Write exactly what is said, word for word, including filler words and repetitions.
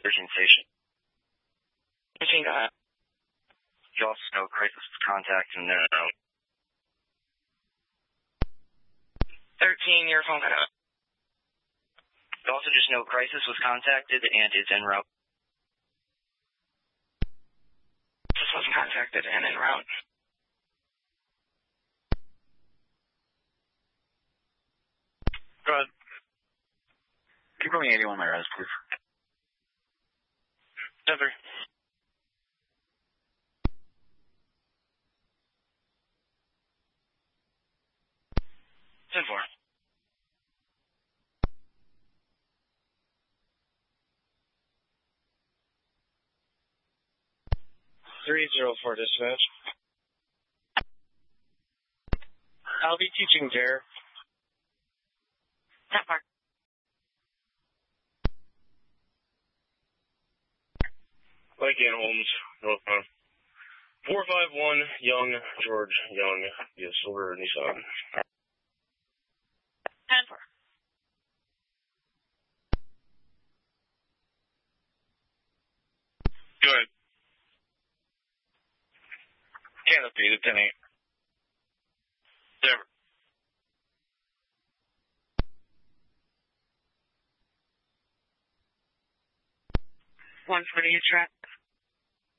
Virgin Station. Machine gun. You also know crisis was contacted and they're out. thirteen, your phone cut out. You also just know crisis was contacted and is en route. This was contacted and en route. Go ahead. Keep rolling eighty-one my res, please. Denver. ten four. three zero four dispatch. I'll be teaching Dare. ten four. Like in Holmes, northbound. four five one, Young, George, Young, via Silver, Nissan. ten four. Good. Canopy to ten eight. Denver. one forty, track.